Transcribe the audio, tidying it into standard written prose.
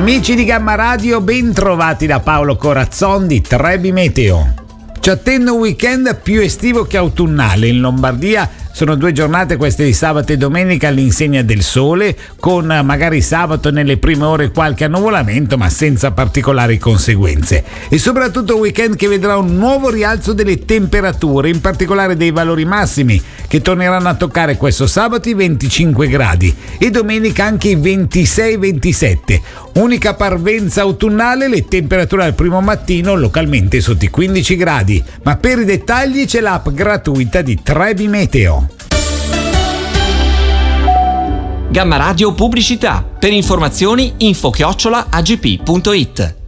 Amici di Gamma Radio, ben trovati da Paolo Corazzon di Trebi Meteo. Ci attende un weekend più estivo che autunnale. In Lombardia sono 2 giornate, queste di sabato e domenica, all'insegna del sole, con magari sabato nelle prime ore qualche annuvolamento, ma senza particolari conseguenze. E soprattutto un weekend che vedrà un nuovo rialzo delle temperature, in particolare dei valori massimi, che torneranno a toccare questo sabato i 25 gradi e domenica anche i 26-27. Unica parvenza autunnale, le temperature al primo mattino localmente sotto i 15 gradi. Ma per i dettagli c'è l'app gratuita di Trebi Meteo. Gamma Radio Pubblicità. Per informazioni info@agp.it.